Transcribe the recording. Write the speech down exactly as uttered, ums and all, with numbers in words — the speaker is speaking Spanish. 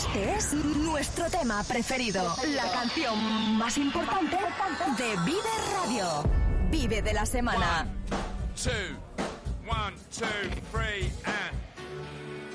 Este es nuestro tema preferido, la canción más importante de Vive Radio. Vive de la semana. One, two, one, two, three.